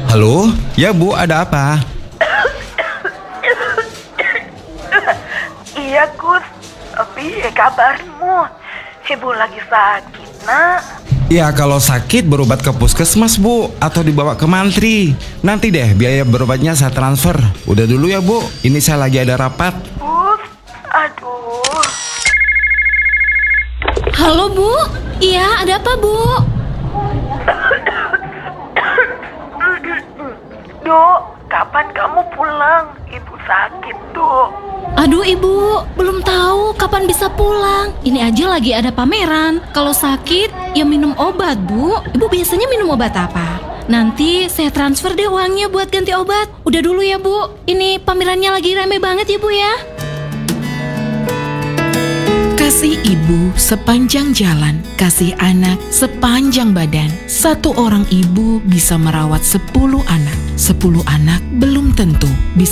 Halo? Ya Bu, ada apa? Iya Gus, tapi kabarmu? Ibu lagi sakit nak. Ya kalau sakit berobat ke puskesmas Bu, atau dibawa ke mantri. Nanti deh biaya berobatnya saya transfer. Udah dulu ya Bu, ini saya lagi ada rapat. Gus, aduh. Halo Bu, iya ada apa Bu? Dok, kapan kamu pulang? Ibu sakit, Dok. Aduh Ibu, belum tahu kapan bisa pulang. Ini aja lagi ada pameran. Kalau sakit, ya minum obat Bu. Ibu biasanya minum obat apa? Nanti saya transfer deh uangnya buat ganti obat. Udah dulu ya Bu, ini pamerannya lagi rame banget ya Bu ya. Kasih ibu sepanjang jalan, kasih anak sepanjang badan. Satu orang ibu bisa merawat 10 anak. 10 anak belum tentu bisa